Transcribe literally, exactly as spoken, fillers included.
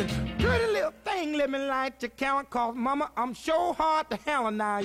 Pretty little thing living like to count, cause mama, I'm sure hard to handle now.